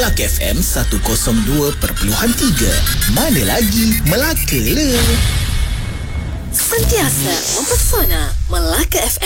Melaka FM 102.3. Mana lagi Melaka le. Sentiasa mempesona. Melaka FM.